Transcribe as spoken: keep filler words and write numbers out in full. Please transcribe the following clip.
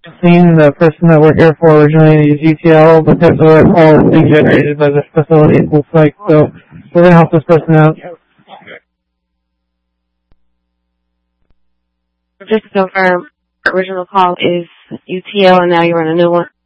seen the person that we're here for originally is U T L, but the call is being generated by the facility, it looks like, so we're going to help this person out. Just to confirm, original call is U T L and now you're on a new one?